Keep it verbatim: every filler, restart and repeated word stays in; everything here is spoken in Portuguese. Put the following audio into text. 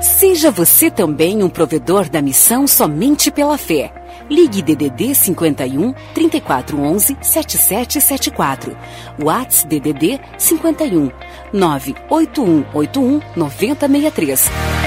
Seja você também um provedor da missão Somente pela Fé. Ligue D D D cinquenta e um, trinta e quatro onze, setenta e sete setenta e quatro. WhatsApp D D D cinquenta e um, nove oito um oito um, nove zero seis três.